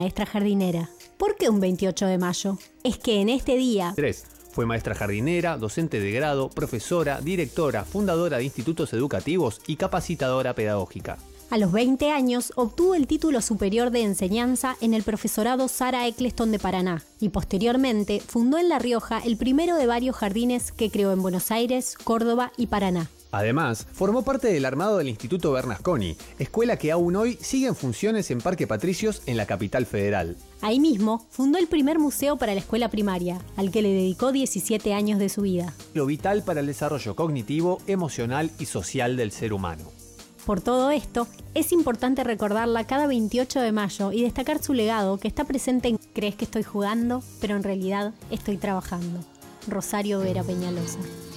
Maestra jardinera. ¿Por qué un 28 de mayo? Es que en este día... 3. Fue maestra jardinera, docente de grado, profesora, directora, fundadora de institutos educativos y capacitadora pedagógica. A los 20 años obtuvo el título superior de enseñanza en el profesorado Sara Eccleston de Paraná y posteriormente fundó en La Rioja el primero de varios jardines que creó en Buenos Aires, Córdoba y Paraná. Además, formó parte del armado del Instituto Bernasconi, escuela que aún hoy sigue en funciones en Parque Patricios en la capital federal. Ahí mismo fundó el primer museo para la escuela primaria, al que le dedicó 17 años de su vida. Lo vital para el desarrollo cognitivo, emocional y social del ser humano. Por todo esto, es importante recordarla cada 28 de mayo y destacar su legado que está presente en "Crees que estoy jugando, pero en realidad estoy trabajando". Rosario Vera Peñalosa.